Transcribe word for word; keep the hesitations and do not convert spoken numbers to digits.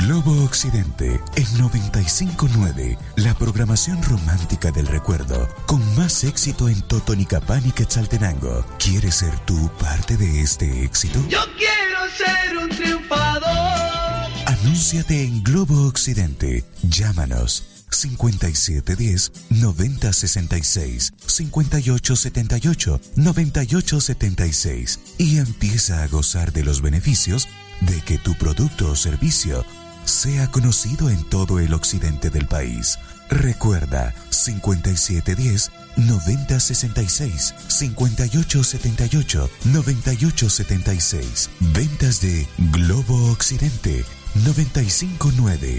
Globo Occidente, en noventa y cinco punto nueve, la programación romántica del recuerdo, con más éxito en Totonicapán y Quetzaltenango. ¿Quieres ser tú parte de este éxito? Yo quiero ser un triunfador. Anúnciate en Globo Occidente. Llámanos cincuenta y siete diez, noventa sesenta y seis, cincuenta y ocho setenta y ocho, noventa y ocho setenta y seis y empieza a gozar de los beneficios de que tu producto o servicio sea conocido en todo el occidente del país. Recuerda, cincuenta y siete diez, noventa sesenta y seis, cincuenta y ocho setenta y ocho, noventa y ocho setenta y seis. Ventas de Globo Occidente, noventa y cinco punto nueve.